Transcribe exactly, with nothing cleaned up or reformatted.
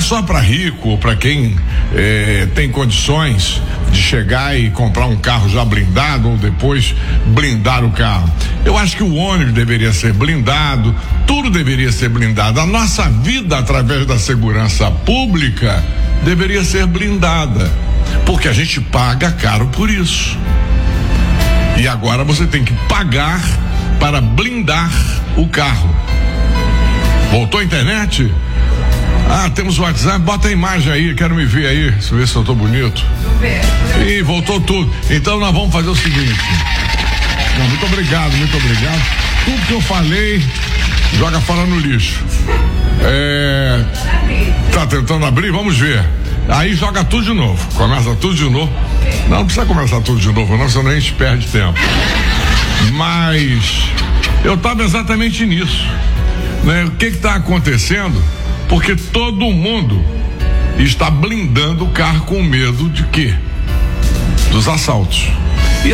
só para rico, para quem eh, tem condições de chegar e comprar um carro já blindado ou depois blindar o carro. Eu acho que o ônibus deveria ser blindado, tudo deveria ser blindado. A nossa vida através da segurança pública deveria ser blindada, porque a gente paga caro por isso. E agora você tem que pagar para blindar o carro. Voltou a internet? Ah, temos o WhatsApp, bota a imagem aí, quero me ver aí, deixa eu ver se eu tô bonito. Ih, voltou tudo. Então nós vamos fazer o seguinte. Não, muito obrigado, muito obrigado. Tudo que eu falei, joga fora no lixo. É, tá tentando abrir? Vamos ver. Aí joga tudo de novo, começa tudo de novo. Não, não precisa começar tudo de novo, não, senão a gente perde tempo. Mas eu estava exatamente nisso, né? O que está acontecendo? Porque todo mundo está blindando o carro com medo de quê? Dos assaltos.